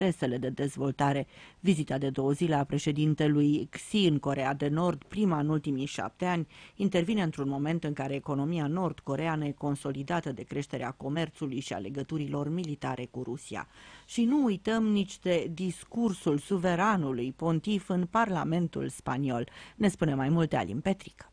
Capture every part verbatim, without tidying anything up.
interesele de dezvoltare. Vizita de două zile a președintelui Xi în Coreea de Nord, prima în ultimii șapte ani, intervine într-un moment în care economia nord-coreeană e consolidată de creșterea comerțului și a legăturilor militare cu Rusia. Și nu uităm nici de discursul suveranului pontif în Parlamentul spaniol. Ne spune mai multe Alin Petrică.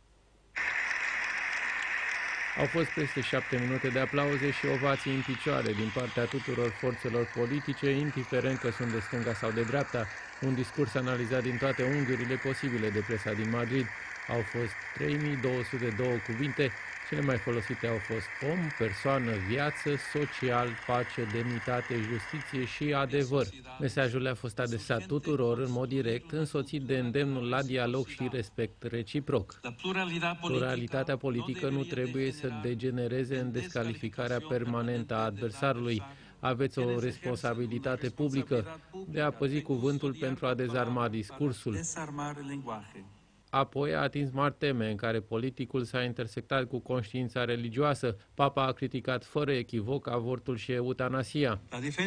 Au fost peste șapte minute de aplauze și ovații în picioare din partea tuturor forțelor politice, indiferent că sunt de stânga sau de dreapta. Un discurs analizat din toate unghiurile posibile de presa din Madrid. Au fost trei mii două sute și doi cuvinte. Cele mai folosite au fost om, persoană, viață, social, pace, demnitate, justiție și adevăr. Mesajul a fost adresat tuturor în mod direct, însoțit de îndemnul la dialog și respect reciproc. Pluralitatea politică nu trebuie să degenereze în descalificarea permanentă a adversarului. Aveți o responsabilitate publică de a păzi cuvântul pentru a dezarma discursul. Apoi a atins mari teme în care politicul s-a intersectat cu conștiința religioasă. Papa a criticat fără echivoc avortul și eutanasia.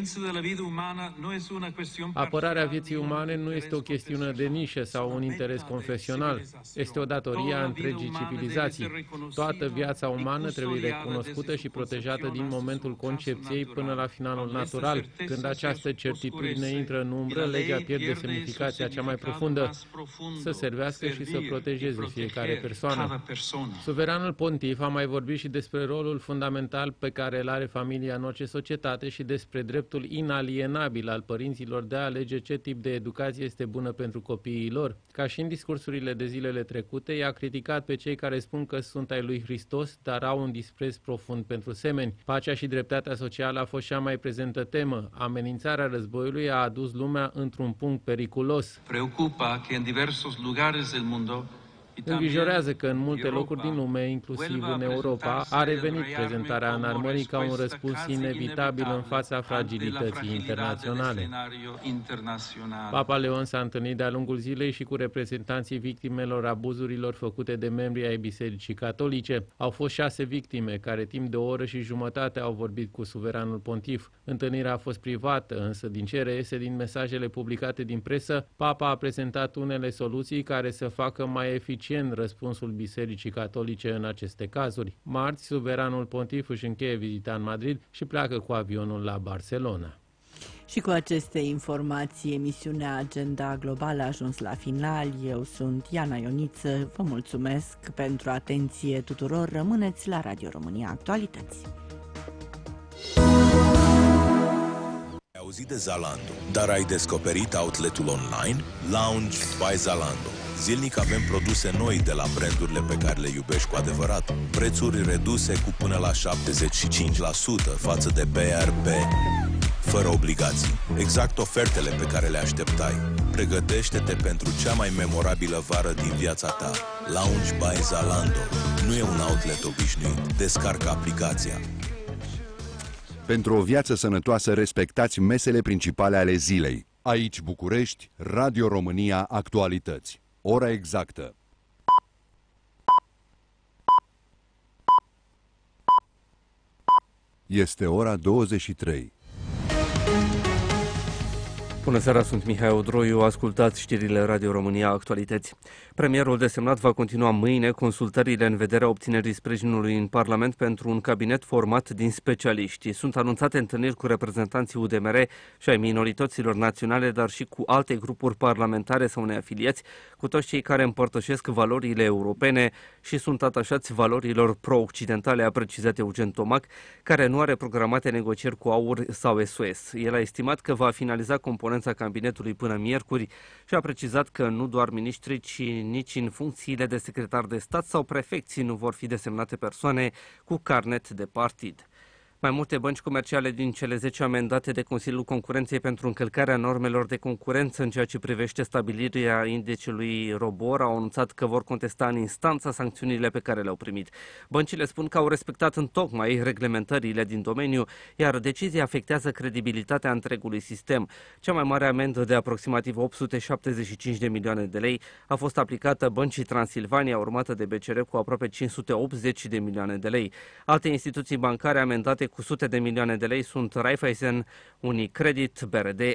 Apărarea vieții umane nu este o chestiune de nișă sau un interes confesional. Este o datorie a întregii civilizații. Toată viața umană trebuie recunoscută și protejată din momentul concepției până la finalul natural. Când această certitudine intră în umbră, legea pierde semnificația cea mai profundă, să servească și să protejeze fiecare persoană. Suveranul pontif a mai vorbit și despre rolul fundamental pe care îl are familia în orice societate și despre dreptul inalienabil al părinților de a alege ce tip de educație este bună pentru copiii lor. Ca și în discursurile de zilele trecute, i-a criticat pe cei care spun că sunt ai lui Hristos, dar au un dispreț profund pentru semeni. Pacea și dreptatea socială a fost cea mai prezentă temă. Amenințarea războiului a adus lumea într-un punct periculos. Preocupa că în diversos lugares del mundo Îngrijorează că în multe locuri din lume, inclusiv în Europa, a revenit prezentarea înarmării ca un răspuns inevitabil în fața fragilității internaționale. Papa Leon s-a întâlnit de-a lungul zilei și cu reprezentanții victimelor abuzurilor făcute de membrii ai Bisericii Catolice. Au fost șase victime care timp de o oră și jumătate au vorbit cu suveranul pontif. Întâlnirea a fost privată, însă din ce reiese din mesajele publicate din presă, Papa a prezentat unele soluții care să facă mai eficient în răspunsul Bisericii Catolice în aceste cazuri. Marți, suveranul pontif își încheie vizita în Madrid și pleacă cu avionul la Barcelona. Și cu aceste informații, emisiunea Agenda Globală a ajuns la final. Eu sunt Iana Ioniță, vă mulțumesc pentru atenție tuturor. Rămâneți la Radio România Actualități. Ai auzit de Zalando, dar ai descoperit outletul online? Lounge by Zalando. Zilnic avem produse noi de la brandurile pe care le iubești cu adevărat. Prețuri reduse cu până la șaptezeci și cinci la sută față de B R P. Fără obligații. Exact ofertele pe care le așteptai. Pregătește-te pentru cea mai memorabilă vară din viața ta. Lounge by Zalando. Nu e un outlet obișnuit. Descarcă aplicația. Pentru o viață sănătoasă, respectați mesele principale ale zilei. Aici București, Radio România Actualități. Ora exactă. Este ora douăzeci și trei. Bună seara, sunt Mihai Odroiu, ascultați știrile Radio România Actualități. Premierul desemnat va continua mâine consultările în vederea obținerii sprijinului în Parlament pentru un cabinet format din specialiști. Sunt anunțate întâlniri cu reprezentanții U D M R și ai minorităților naționale, dar și cu alte grupuri parlamentare sau neafiliați, cu toți cei care împărtășesc valorile europene și sunt atașați valorilor pro-occidentale, a precizat Eugen Tomac, care nu are programate negocieri cu A U R sau S O S. El a estimat că va finaliza componența cabinetului până miercuri și a precizat că nu doar miniștri, ci nici în funcțiile de secretar de stat sau prefecții nu vor fi desemnate persoane cu carnet de partid. Mai multe bănci comerciale din cele zece amendate de Consiliul Concurenței pentru încălcarea normelor de concurență în ceea ce privește stabilirea indexului ROBOR au anunțat că vor contesta în instanță sancțiunile pe care le-au primit. Băncile spun că au respectat întocmai reglementările din domeniu, iar decizia afectează credibilitatea întregului sistem. Cea mai mare amendă de aproximativ opt sute șaptezeci și cinci de milioane de lei a fost aplicată băncii Transilvania, urmată de B C R cu aproape cinci sute optzeci de milioane de lei. Alte instituții bancare amendate cu sute de milioane de lei sunt Raiffeisen, Unicredit, B R D,